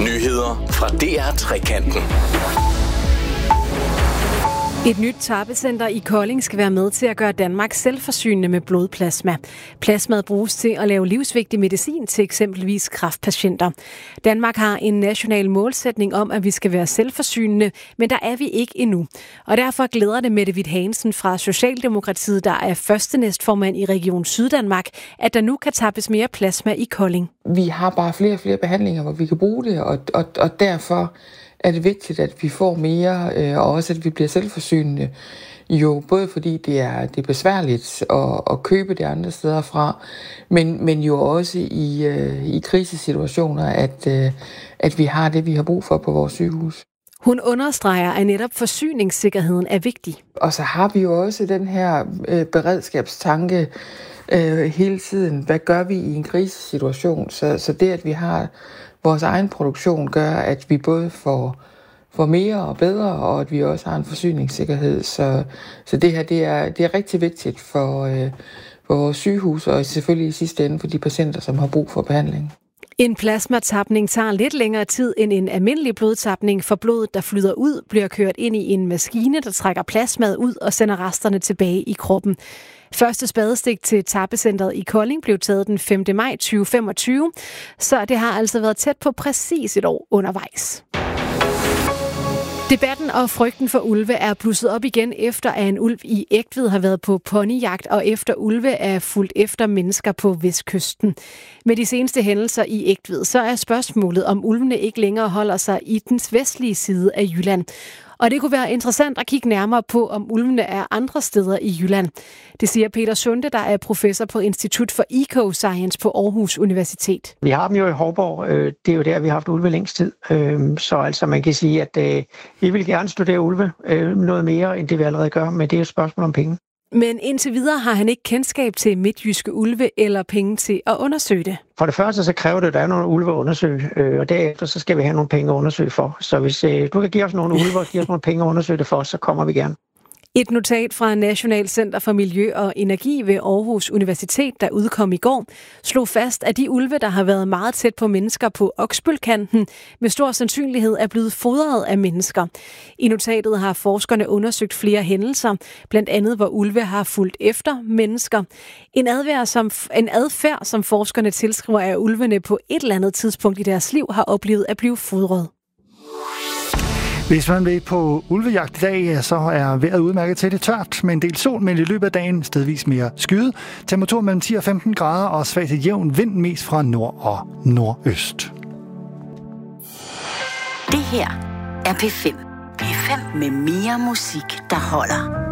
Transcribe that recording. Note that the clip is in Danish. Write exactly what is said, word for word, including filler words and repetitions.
Nyheder fra D R Trekanten. Et nyt tappecenter i Kolding skal være med til at gøre Danmark selvforsynende med blodplasma. Plasmaet bruges til at lave livsvigtig medicin til eksempelvis kræftpatienter. Danmark har en national målsætning om, at vi skal være selvforsynende, men der er vi ikke endnu. Og derfor glæder det Mette Hvidt Hansen fra Socialdemokratiet, der er første næstformand i Region Syddanmark, at der nu kan tappes mere plasma i Kolding. Vi har bare flere og flere behandlinger, hvor vi kan bruge det, og, og, og derfor er det vigtigt, at vi får mere, øh, og også at vi bliver selvforsynende. Jo, både fordi det er, det er besværligt at, at købe det andre steder fra, men, men jo også i, øh, i krisesituationer, at, øh, at vi har det, vi har brug for på vores sygehus. Hun understreger, at netop forsyningssikkerheden er vigtig. Og så har vi jo også den her øh, beredskabstanke øh, hele tiden. Hvad gør vi i en krisesituation? Så, så det, at vi har vores egen produktion, gør, at vi både får, får mere og bedre, og at vi også har en forsyningssikkerhed. Så, så det her det er, det er rigtig vigtigt for, øh, for vores sygehus, og selvfølgelig i sidste ende for de patienter, som har brug for behandling. En plasmatapning tager lidt længere tid end en almindelig blodtapning, for blodet, der flyder ud, bliver kørt ind i en maskine, der trækker plasmaet ud og sender resterne tilbage i kroppen. Første spadestik til tappecentret i Kolding blev taget den femte maj to tusind femogtyve, så det har altså været tæt på præcis et år undervejs. Debatten og frygten for ulve er blusset op igen, efter at en ulv i Egtved har været på ponyjagt, og efter ulve er fulgt efter mennesker på Vestkysten. Med de seneste hændelser i Egtved, så er spørgsmålet, om ulvene ikke længere holder sig i den vestlige side af Jylland. Og det kunne være interessant at kigge nærmere på, om ulvene er andre steder i Jylland. Det siger Peter Sunde, der er professor på Institut for Ecoscience på Aarhus Universitet. Vi har dem jo i Hovborg. Det er jo der, vi har haft ulve længst tid. Så altså man kan sige, at vi vil gerne studere ulve noget mere, end det vi allerede gør, men det er et spørgsmål om penge. Men indtil videre har han ikke kendskab til midtjyske ulve eller penge til at undersøge det. For det første så kræver det, at der er nogle ulve at undersøge, og derefter så skal vi have nogle penge at undersøge for. Så hvis du kan give os nogle ulve og give os nogle penge at undersøge det for, så kommer vi gerne. Et notat fra National Center for Miljø og Energi ved Aarhus Universitet, der udkom i går, slog fast, at de ulve, der har været meget tæt på mennesker på Oksbølkanten, med stor sandsynlighed er blevet fodret af mennesker. I notatet har forskerne undersøgt flere hændelser, blandt andet hvor ulve har fulgt efter mennesker. En adfærd, som, en adfærd, som forskerne tilskriver, at ulvene på et eller andet tidspunkt i deres liv har oplevet at blive fodret. Hvis man vil på ulvejagt i dag, så er vejret udmærket til det tørt med en del sol, men i løbet af dagen stedvis mere skyet. Temperatur mellem ti og femten grader og svag til jævn vind mest fra nord og nordøst. Det her er P fem. P fem med mere musik, der holder.